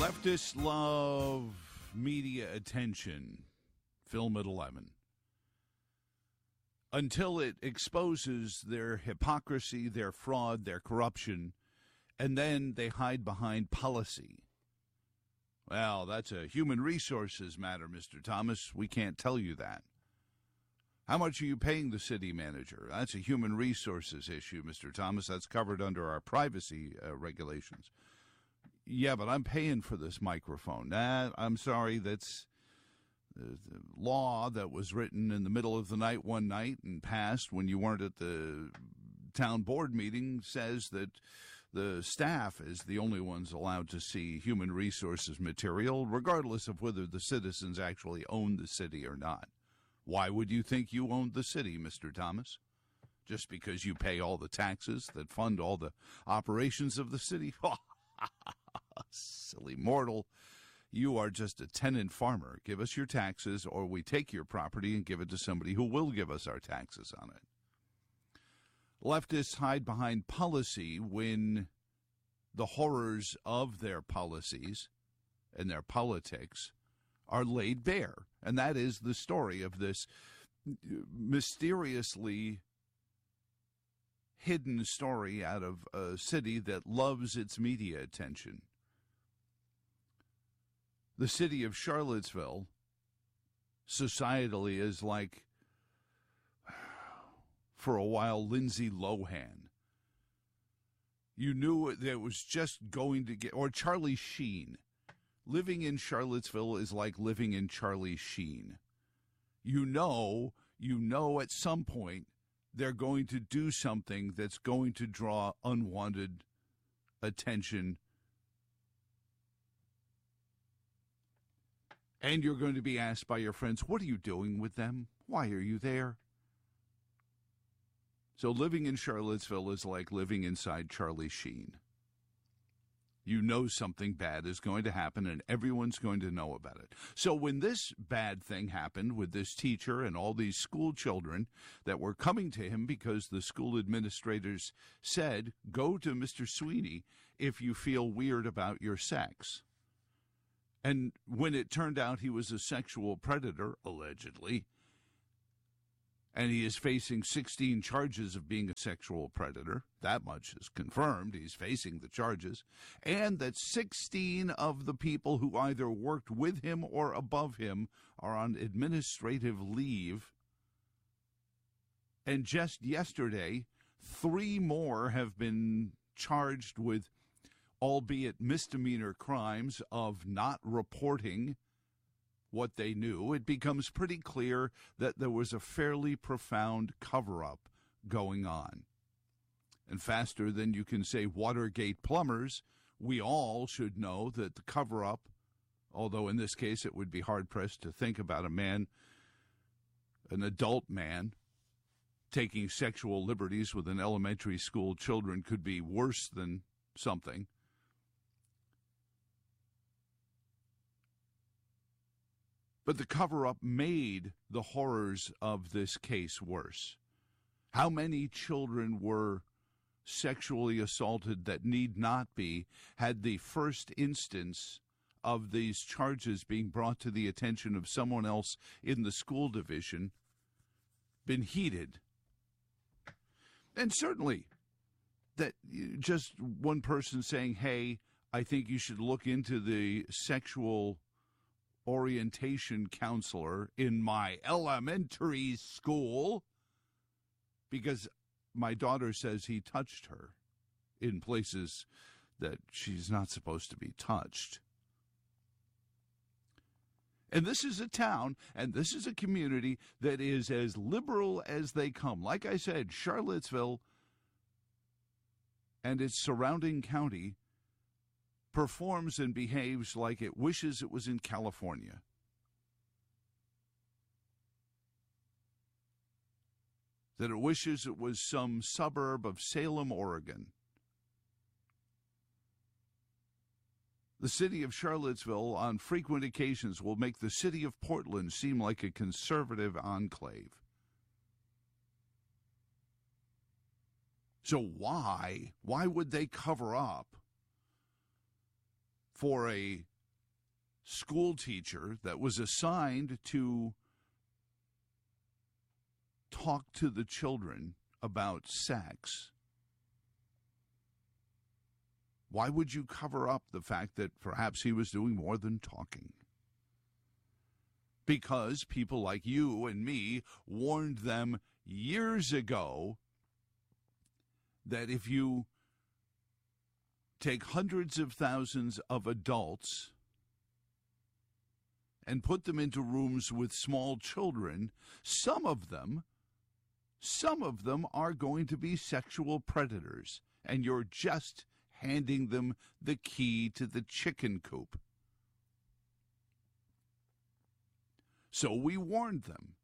Leftists love media attention. Film at 11. Until it exposes their hypocrisy, their fraud, their corruption, and then they hide behind policy. Well, that's a human resources matter, Mr. Thomas. We can't tell you that. How much are you paying the city manager? That's a human resources issue, Mr. Thomas. That's covered under our privacy regulations. Yeah, but I'm paying for this microphone. Nah, I'm sorry, that's the law that was written in the middle of the night one night and passed when you weren't at the town board meeting says that the staff is the only ones allowed to see human resources material, regardless of whether the citizens actually own the city or not. Why would you think you owned the city, Mr. Thomas? Just because you pay all the taxes that fund all the operations of the city? Silly mortal. You are just a tenant farmer. Give us your taxes, or we take your property and give it to somebody who will give us our taxes on it. Leftists hide behind policy when the horrors of their policies and their politics are laid bare. And that is the story of this mysteriously hidden story out of a city that loves its media attention. The city of Charlottesville, societally, is like, for a while, Lindsay Lohan. You knew that it was just going to get, or Charlie Sheen. Living in Charlottesville is like living in Charlie Sheen. You know at some point they're going to do something that's going to draw unwanted attention. And you're going to be asked by your friends, what are you doing with them? Why are you there? So living in Charlottesville is like living inside Charlie Sheen. You know something bad is going to happen, and everyone's going to know about it. So when this bad thing happened with this teacher and all these school children that were coming to him because the school administrators said, go to Mr. Sweeney if you feel weird about your sex. And when it turned out he was a sexual predator, allegedly, and he is facing 16 charges of being a sexual predator. That much is confirmed. He's facing the charges. And that 16 of the people who either worked with him or above him are on administrative leave. And just yesterday, 3 more have been charged with, albeit misdemeanor crimes, of not reporting what they knew. It becomes pretty clear that there was a fairly profound cover-up going on. And faster than you can say Watergate plumbers, we all should know that the cover-up, although in this case it would be hard-pressed to think about a man, an adult man, taking sexual liberties with an elementary school children could be worse than something. But the cover-up made the horrors of this case worse. How many children were sexually assaulted that need not be, had the first instance of these charges being brought to the attention of someone else in the school division been heeded? And certainly that just one person saying, hey, I think you should look into the sexual orientation counselor in my elementary school because my daughter says he touched her in places that she's not supposed to be touched. And this is a town, and this is a community that is as liberal as they come. Like I said, Charlottesville and its surrounding county performs and behaves like it wishes it was in California. That it wishes it was some suburb of Salem, Oregon. The city of Charlottesville, on frequent occasions, will make the city of Portland seem like a conservative enclave. So why would they cover up for a school teacher that was assigned to talk to the children about sex, why would you cover up the fact that perhaps he was doing more than talking? Because people like you and me warned them years ago that if you take hundreds of thousands of adults and put them into rooms with small children, some of them are going to be sexual predators, and you're just handing them the key to the chicken coop. So we warned them.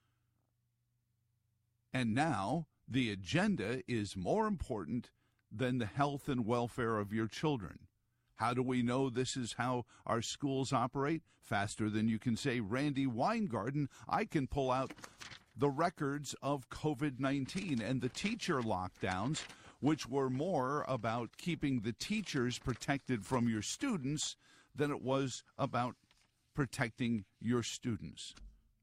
And now the agenda is more important than the health and welfare of your children. How do we know this is how our schools operate? Faster than you can say Randy Weingarten, I can pull out the records of COVID-19 and the teacher lockdowns, which were more about keeping the teachers protected from your students than it was about protecting your students.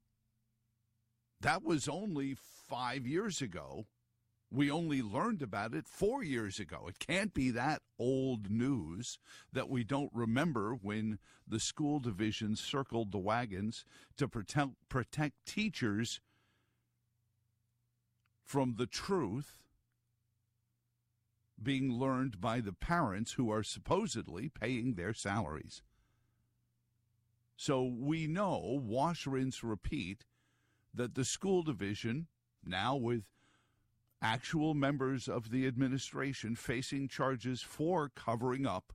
That was only 5 years ago. We only learned about it 4 years ago. It can't be that old news that we don't remember when the school division circled the wagons to protect teachers from the truth being learned by the parents who are supposedly paying their salaries. So we know, wash, rinse, repeat, that the school division, now with actual members of the administration facing charges for covering up,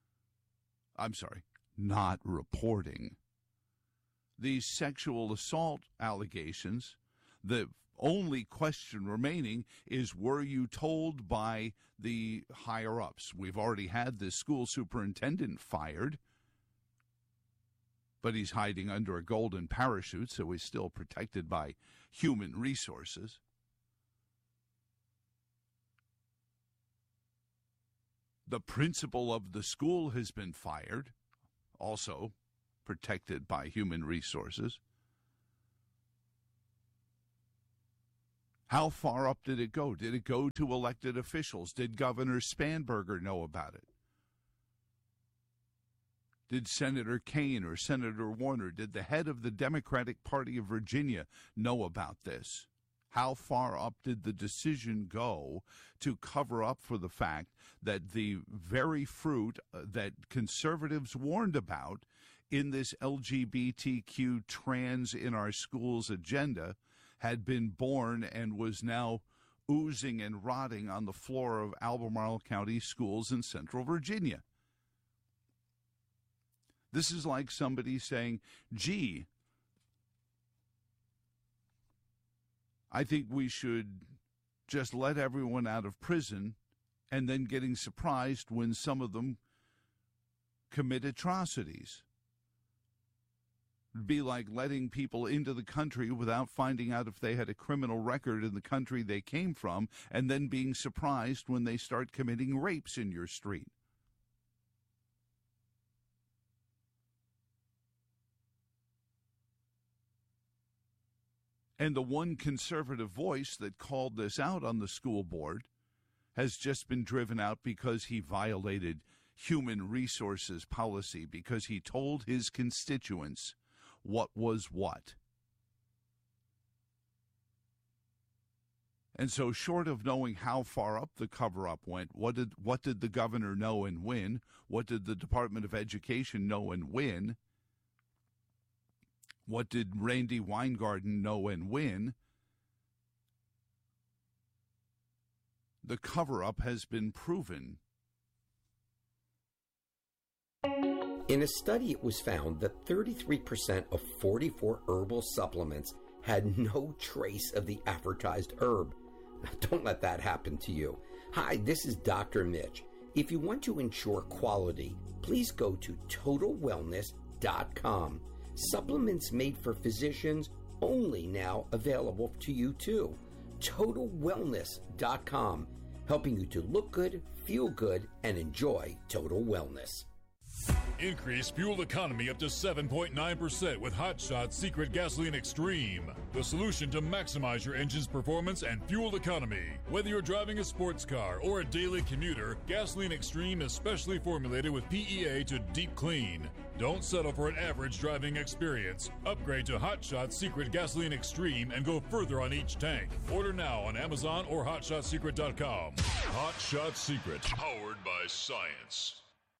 not reporting these sexual assault allegations. The only question remaining is, were you told by the higher-ups? We've already had the school superintendent fired, but he's hiding under a golden parachute, so he's still protected by human resources. The principal of the school has been fired, also protected by human resources. How far up did it go? Did it go to elected officials? Did Governor Spanberger know about it? Did Senator Kaine or Senator Warner, did the head of the Democratic Party of Virginia know about this? How far up did the decision go to cover up for the fact that the very fruit that conservatives warned about in this LGBTQ trans in our schools agenda had been born and was now oozing and rotting on the floor of Albemarle County schools in Central Virginia? This is like somebody saying, gee, I think we should just let everyone out of prison, and then getting surprised when some of them commit atrocities. It'd be like letting people into the country without finding out if they had a criminal record in the country they came from, and then being surprised when they start committing rapes in your street. And the one conservative voice that called this out on the school board has just been driven out because he violated human resources policy, because he told his constituents what was what. And so, short of knowing how far up the cover-up went, what did the governor know and when? What did the Department of Education know and when? What did Randy Weingarten know and when? The cover-up has been proven. In a study, it was found that 33% of 44 herbal supplements had no trace of the advertised herb. Don't let that happen to you. Hi, this is Dr. Mitch. If you want to ensure quality, please go to TotalWellness.com. Supplements made for physicians, only now available to you too. TotalWellness.com, helping you to look good, feel good, and enjoy total wellness. Increase fuel economy up to 7.9% with Hot Shot Secret Gasoline Extreme. The solution to maximize your engine's performance and fuel economy. Whether you're driving a sports car or a daily commuter, Gasoline Extreme is specially formulated with PEA to deep clean. Don't settle for an average driving experience. Upgrade to Hot Shot Secret Gasoline Extreme and go further on each tank. Order now on Amazon or HotShotSecret.com. Hot Shot Secret, powered by science.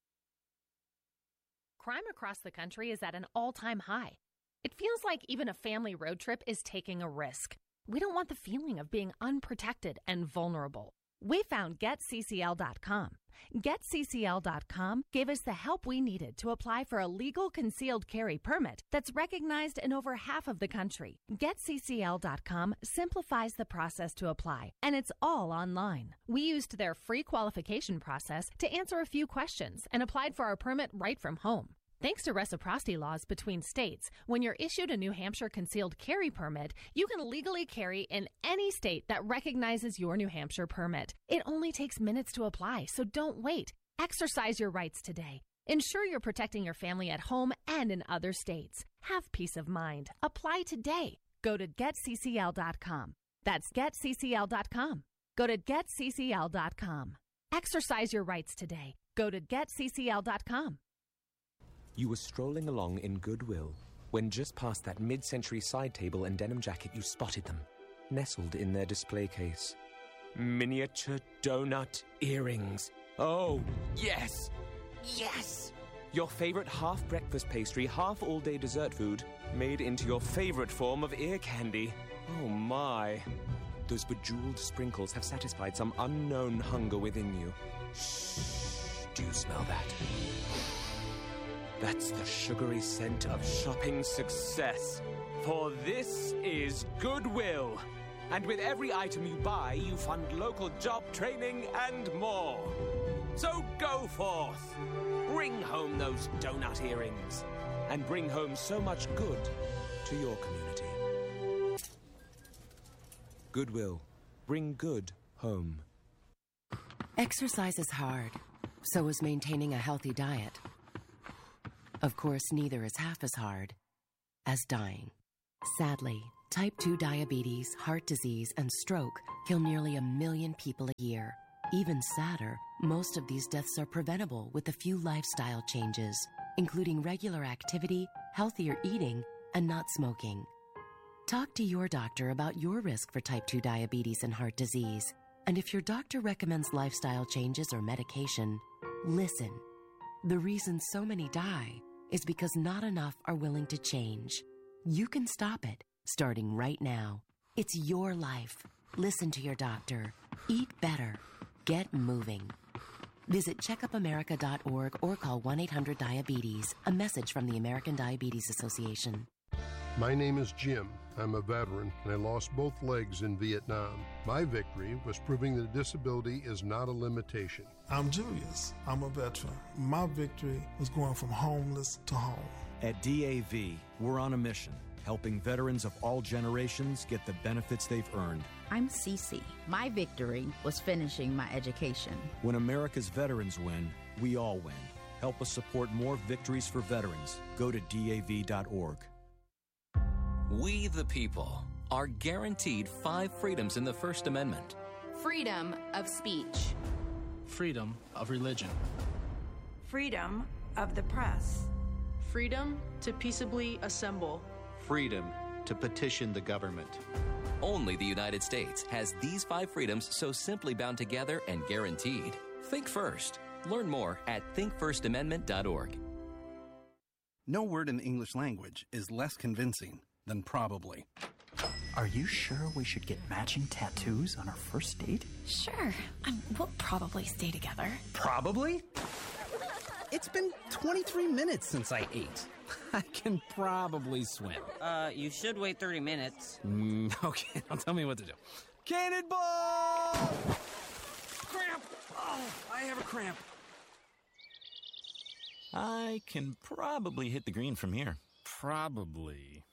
Crime across the country is at an all-time high. It feels like even a family road trip is taking a risk. We don't want the feeling of being unprotected and vulnerable. We found GetCCL.com. GetCCL.com gave us the help we needed to apply for a legal concealed carry permit that's recognized in over half of the country. GetCCL.com simplifies the process to apply, and it's all online. We used their free qualification process to answer a few questions and applied for our permit right from home. Thanks to reciprocity laws between states, when you're issued a New Hampshire concealed carry permit, you can legally carry in any state that recognizes your New Hampshire permit. It only takes minutes to apply, so don't wait. Exercise your rights today. Ensure you're protecting your family at home and in other states. Have peace of mind. Apply today. Go to GetCCL.com. That's GetCCL.com. Go to GetCCL.com. Exercise your rights today. Go to GetCCL.com. You were strolling along in Goodwill when just past that mid-century side table and denim jacket you spotted them, nestled in their display case. Miniature donut earrings. Oh, yes! Yes! Your favorite half-breakfast pastry, half-all-day dessert food, made into your favorite form of ear candy. Oh, my. Those bejeweled sprinkles have satisfied some unknown hunger within you. Shh. Do you smell that? That's the sugary scent of shopping success. For this is Goodwill. And with every item you buy, you fund local job training and more. So go forth. Bring home those donut earrings. And bring home so much good to your community. Goodwill. Bring good home. Exercise is hard. So is maintaining a healthy diet. Of course, neither is half as hard as dying. Sadly, type 2 diabetes, heart disease, and stroke kill nearly 1 million people a year. Even sadder, most of these deaths are preventable with a few lifestyle changes, including regular activity, healthier eating, and not smoking. Talk to your doctor about your risk for type 2 diabetes and heart disease. And if your doctor recommends lifestyle changes or medication, listen. The reason so many die is because not enough are willing to change. You can stop it, starting right now. It's your life. Listen to your doctor. Eat better. Get moving. Visit checkupamerica.org or call 1-800-DIABETES. A message from the American Diabetes Association. My name is Jim. I'm a veteran, and I lost both legs in Vietnam. My victory was proving that disability is not a limitation. I'm Julius. I'm a veteran. My victory was going from homeless to home. At DAV, we're on a mission, helping veterans of all generations get the benefits they've earned. I'm Cece. My victory was finishing my education. When America's veterans win, we all win. Help us support more victories for veterans. Go to DAV.org. We, the people, are guaranteed 5 freedoms in the First Amendment. Freedom of speech. Freedom of religion. Freedom of the press. Freedom to peaceably assemble. Freedom to petition the government. Only the United States has these 5 freedoms so simply bound together and guaranteed. Think first. Learn more at thinkfirstamendment.org. No word in the English language is less convincing than probably. Are you sure we should get matching tattoos on our first date? Sure. We'll probably stay together. Probably? It's been 23 minutes since I ate. I can probably swim. You should wait 30 minutes. Okay, now tell me what to do. Cannonball! Cramp! Oh, I have a cramp. I can probably hit the green from here. Probably.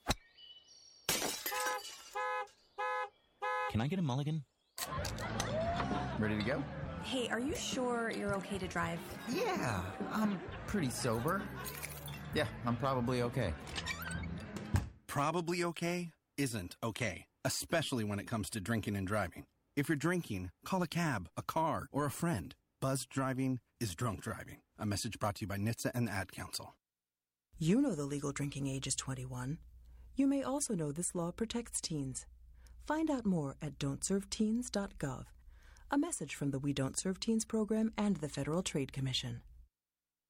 Can I get a mulligan? Ready to go? Hey, are you sure you're okay to drive? Yeah, I'm pretty sober. Yeah, I'm probably okay. Probably okay isn't okay, especially when it comes to drinking and driving. If you're drinking, call a cab, a car, or a friend. Buzzed driving is drunk driving. A message brought to you by NHTSA and the Ad Council. You know the legal drinking age is 21. You may also know this law protects teens. Find out more at don'tserveteens.gov. A message from the We Don't Serve Teens program and the Federal Trade Commission.